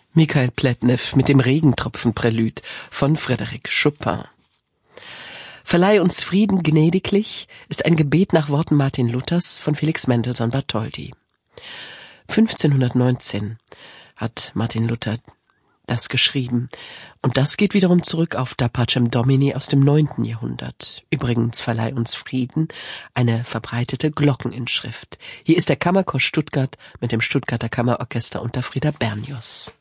Michael Plätnew mit dem Regentropfen-Prälude von Frédéric Chopin. Verleih uns Frieden gnädiglich ist ein Gebet nach Worten Martin Luthers von Felix Mendelssohn Bartholdy. 1519 hat Martin Luther das geschrieben. Und das geht wiederum zurück auf Da Pacem Domini aus dem 9. Jahrhundert. Übrigens verleih uns Frieden eine verbreitete Glockeninschrift. Hier ist der Kammerchor Stuttgart mit dem Stuttgarter Kammerorchester unter Frieder Bernius.